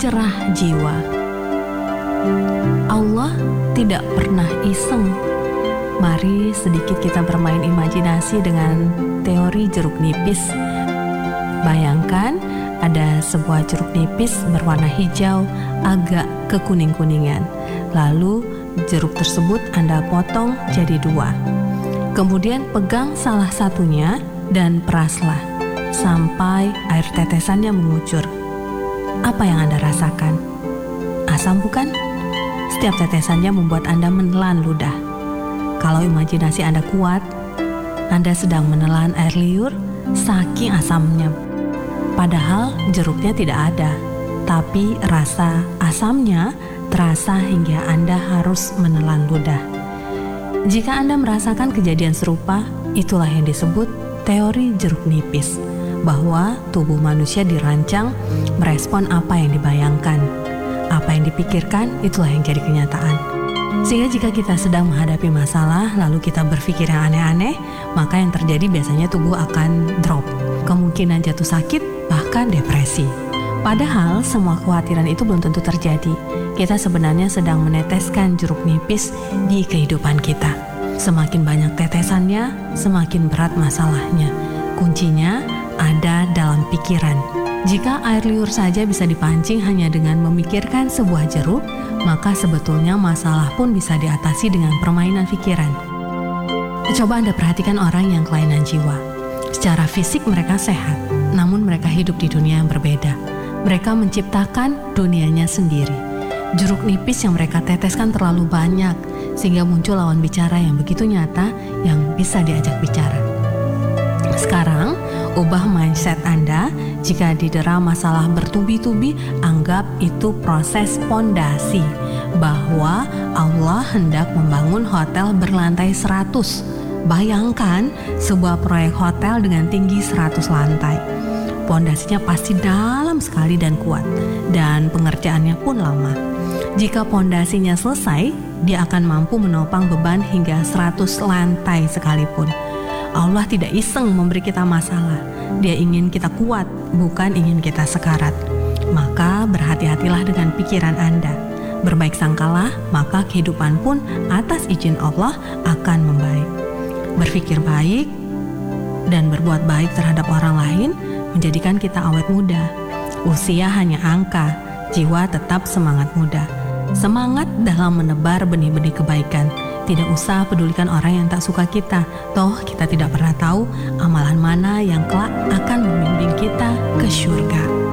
cerah jiwa. Allah tidak pernah iseng. Mari sedikit kita bermain imajinasi dengan teori jeruk nipis. Bayangkan ada sebuah jeruk nipis berwarna hijau agak kekuning-kuningan. Lalu jeruk tersebut Anda potong jadi 2. Kemudian pegang salah satunya dan peraslah sampai air tetesannya mengucur. Apa yang Anda rasakan? Asam bukan? Setiap tetesannya membuat Anda menelan ludah. Kalau imajinasi Anda kuat, Anda sedang menelan air liur saking asamnya. Padahal jeruknya tidak ada, tapi rasa asamnya terasa hingga Anda harus menelan ludah. Jika Anda merasakan kejadian serupa, itulah yang disebut teori jeruk nipis, bahwa tubuh manusia dirancang merespon apa yang dibayangkan. Apa yang dipikirkan, itulah yang jadi kenyataan. Sehingga jika kita sedang menghadapi masalah, lalu kita berpikir yang aneh-aneh, maka yang terjadi biasanya tubuh akan drop. Kemungkinan jatuh sakit, bahkan depresi. Padahal semua kekhawatiran itu belum tentu terjadi. Kita sebenarnya sedang meneteskan jeruk nipis di kehidupan kita. Semakin banyak tetesannya, semakin berat masalahnya. Kuncinya ada dalam pikiran. Jika air liur saja bisa dipancing hanya dengan memikirkan sebuah jeruk, maka sebetulnya masalah pun bisa diatasi dengan permainan pikiran. Coba Anda perhatikan orang yang kelainan jiwa. Secara fisik mereka sehat, namun mereka hidup di dunia yang berbeda. Mereka menciptakan dunianya sendiri. Jeruk nipis yang mereka teteskan terlalu banyak, sehingga muncul lawan bicara yang begitu nyata yang bisa diajak bicara. Sekarang, ubah mindset Anda. Jika didera masalah bertubi-tubi, anggap itu proses pondasi, bahwa Allah hendak membangun hotel berlantai 100. Bayangkan sebuah proyek hotel dengan tinggi 100 lantai. Pondasinya pasti dalam sekali dan kuat, dan pengerjaannya pun lama. Jika pondasinya selesai, dia akan mampu menopang beban hingga 100 lantai sekalipun. Allah tidak iseng memberi kita masalah. Dia ingin kita kuat, bukan ingin kita sekarat. Maka berhati-hatilah dengan pikiran Anda. Berbaik sangkalah, maka kehidupan pun atas izin Allah akan membaik. Berpikir baik dan berbuat baik terhadap orang lain menjadikan kita awet muda. Usia hanya angka, jiwa tetap semangat muda. Semangat dalam menebar benih-benih kebaikan. Tidak usah pedulikan orang yang tak suka kita. Toh kita tidak pernah tahu amalan mana yang kelak akan membimbing kita ke syurga.